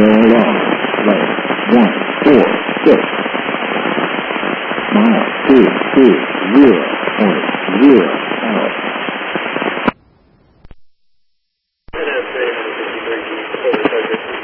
Roll off. Slow. 1, 4, 6. Mile 2, 2, 0.0.